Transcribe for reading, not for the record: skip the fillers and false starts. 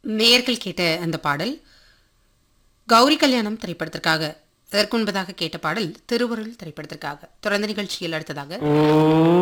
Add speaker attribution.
Speaker 1: நேயர்கள் கேட்ட அந்த பாடல் கௌரி கல்யாணம் திரைப்படத்திற்காக. அதற்கு முன்பதாக கேட்ட பாடல் திருவருள் திரைப்படத்திற்காக. தொடர்ந்த நிகழ்ச்சியில் அடுத்ததாக